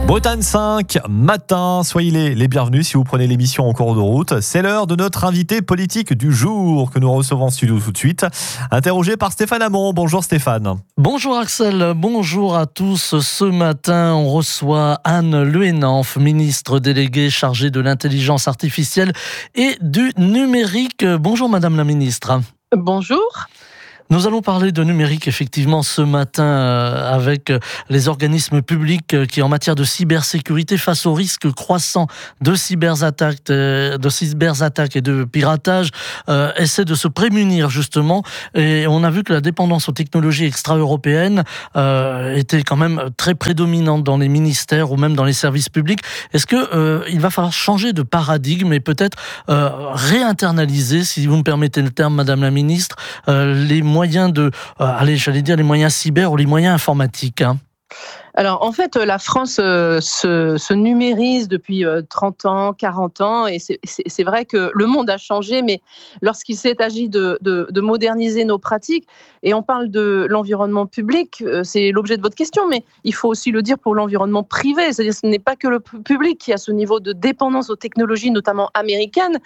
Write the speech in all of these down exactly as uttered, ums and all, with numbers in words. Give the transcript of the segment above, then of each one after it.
Bretagne cinq, matin, soyez les, les bienvenus si vous prenez l'émission en cours de route. C'est l'heure de notre invité politique du jour que nous recevons en studio tout de suite, interrogé par Stéphane Hamon. Bonjour Stéphane. Bonjour Axel, bonjour à tous. Ce matin, on reçoit Anne Le Hénaff, ministre déléguée chargée de l'intelligence artificielle et du numérique. Bonjour Madame la ministre. Bonjour. Nous allons parler de numérique effectivement ce matin euh, avec les organismes publics qui en matière de cybersécurité face aux risques croissants de cyberattaques, euh, de cyberattaques et de piratage euh, essaient de se prémunir justement. Et on a vu que la dépendance aux technologies extra-européennes euh, était quand même très prédominante dans les ministères ou même dans les services publics. Est-ce que euh, il va falloir changer de paradigme et peut-être euh, réinternaliser, si vous me permettez le terme, Madame la ministre, euh, les moyens de, euh, allez, j'allais dire les moyens cyber ou les moyens informatiques, hein. Alors, en fait, la France euh, se, se numérise depuis euh, trente ans, quarante ans, et c'est, c'est, c'est vrai que le monde a changé, mais lorsqu'il s'est agi de, de, de moderniser nos pratiques, et on parle de l'environnement public, euh, c'est l'objet de votre question, mais il faut aussi le dire pour l'environnement privé, c'est-à-dire que ce n'est pas que le public qui a ce niveau de dépendance aux technologies, notamment américaines.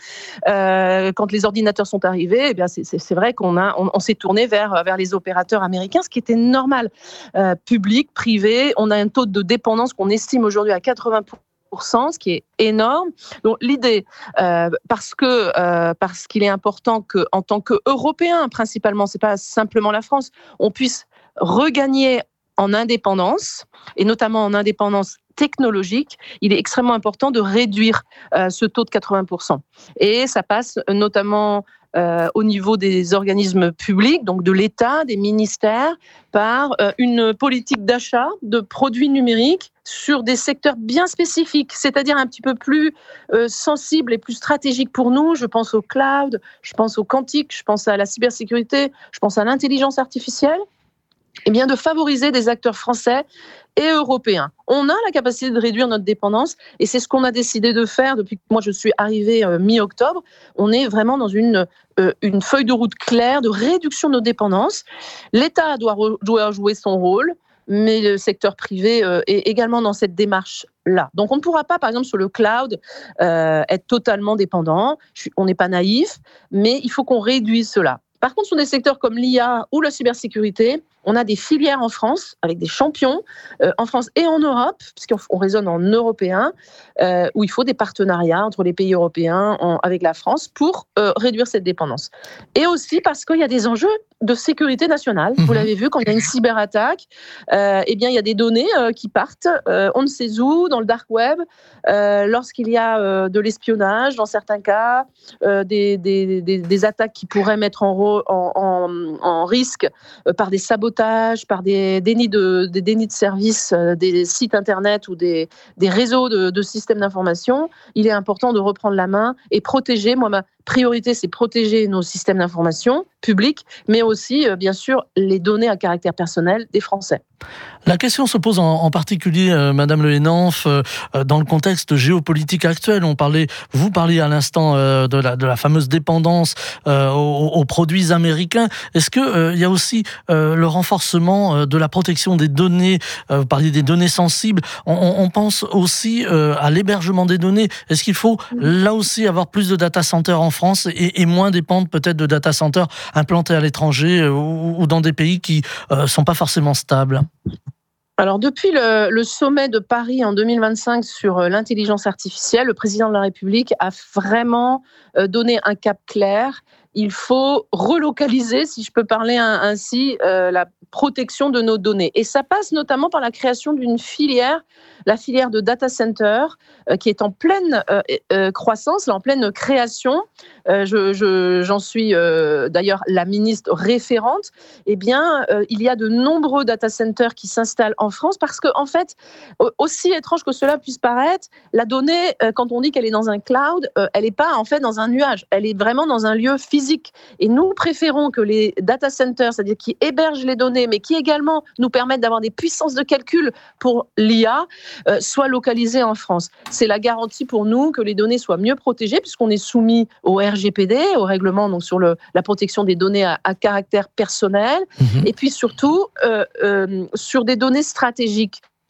Euh, quand les ordinateurs sont arrivés, eh bien c'est, c'est, c'est vrai qu'on a, on, on s'est tourné vers, vers les opérateurs américains, ce qui était normal. Euh, public, privé, on a un taux de dépendance qu'on estime aujourd'hui à quatre-vingts pour cent, ce qui est énorme. Donc l'idée, euh, parce que euh, parce qu'il est important que, en tant qu'Européens principalement, c'est pas simplement la France, on puisse regagner en indépendance et notamment en indépendance technologique, il est extrêmement important de réduire euh, ce taux de quatre-vingts pour cent. Et ça passe notamment euh, au niveau des organismes publics, donc de l'État, des ministères, par euh, une politique d'achat de produits numériques sur des secteurs bien spécifiques, c'est-à-dire un petit peu plus euh, sensibles et plus stratégiques pour nous. Je pense au cloud, je pense au quantique, je pense à la cybersécurité, je pense à l'intelligence artificielle. Eh bien, de favoriser des acteurs français et européens. On a la capacité de réduire notre dépendance et c'est ce qu'on a décidé de faire depuis que moi je suis arrivée euh, mi-octobre. On est vraiment dans une, euh, une feuille de route claire de réduction de nos dépendances. L'État doit, re- doit jouer son rôle, mais le secteur privé euh, est également dans cette démarche-là. Donc on ne pourra pas, par exemple, sur le cloud, euh, être totalement dépendant. Je suis, on n'est pas naïf, mais il faut qu'on réduise cela. Par contre, sur des secteurs comme l'I A ou la cybersécurité, on a des filières en France, avec des champions, euh, en France et en Europe, puisqu'on raisonne en européen, euh, où il faut des partenariats entre les pays européens en, avec la France pour euh, réduire cette dépendance. Et aussi parce qu'il y a des enjeux de sécurité nationale. Mmh. Vous l'avez vu, quand il y a une cyberattaque, euh, eh bien, il y a des données euh, qui partent, euh, on ne sait où, dans le dark web, euh, lorsqu'il y a euh, de l'espionnage, dans certains cas, euh, des, des, des, des attaques qui pourraient mettre en, ro- en, en, en risque euh, par des sabotages, par des dénis de, des dénis de services, euh, des sites internet ou des, des réseaux de, de systèmes d'information. Il est important de reprendre la main et protéger. Moi, ma priorité, c'est protéger nos systèmes d'information publics, mais aussi, euh, bien sûr, les données à caractère personnel des Français. La question se pose en, en particulier, euh, Madame Le Hénaff, euh, dans le contexte géopolitique actuel. On parlait, vous parliez à l'instant euh, de, la, de la fameuse dépendance euh, aux, aux produits américains. Est-ce que euh, il y a aussi euh, le renforcement euh, de la protection des données? euh, Vous parliez des données sensibles. On, on, on pense aussi euh, à l'hébergement des données. Est-ce qu'il faut là aussi avoir plus de data centers en France et, et moins dépendre peut-être de data centers implantés à l'étranger euh, ou, ou dans des pays qui euh, sont pas forcément stables? Alors, depuis le, le sommet de Paris en deux mille vingt-cinq sur l'intelligence artificielle, le président de la République a vraiment donné un cap clair. Il faut relocaliser, si je peux parler ainsi, euh, la protection de nos données. Et ça passe notamment par la création d'une filière, la filière de data center, euh, qui est en pleine euh, euh, croissance, en pleine création. Euh, je, je, j'en suis euh, d'ailleurs la ministre référente. Eh bien, euh, il y a de nombreux data centers qui s'installent en France parce que, en fait, aussi étrange que cela puisse paraître, la donnée, euh, quand on dit qu'elle est dans un cloud, euh, elle n'est pas en fait dans un nuage. Elle est vraiment dans un lieu physique. Et nous préférons que les data centers, c'est-à-dire qui hébergent les données, mais qui également nous permettent d'avoir des puissances de calcul pour l'I A, euh, soient localisés en France. C'est la garantie pour nous que les données soient mieux protégées, puisqu'on est soumis au R G P D, au règlement donc sur le, la protection des données à, à caractère personnel, mmh. et puis surtout euh, euh, sur des données stratégiques.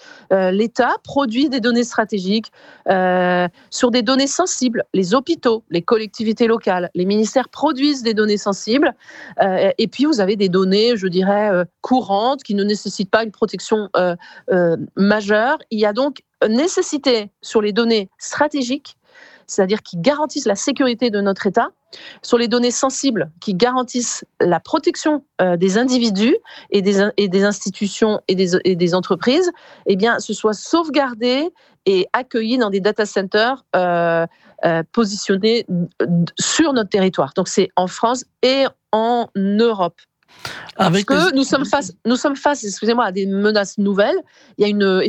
euh, l'État produit des données stratégiques euh, sur des données sensibles. Les hôpitaux, les collectivités locales, les ministères produisent des données sensibles. Euh, et puis, vous avez des données, je dirais, euh, courantes qui ne nécessitent pas une protection euh, euh, majeure. Il y a donc nécessité sur les données stratégiques, c'est-à-dire qui garantissent la sécurité de notre État, sur les données sensibles qui garantissent la protection euh, des individus et des, et des institutions et des, et des entreprises, eh bien, ce soit sauvegardé et accueilli dans des data centers euh, euh, positionnés sur notre territoire. Donc, c'est en France et en Europe. Parce Avec que les... nous sommes face, nous sommes face, excusez-moi, à des menaces nouvelles. Il y a une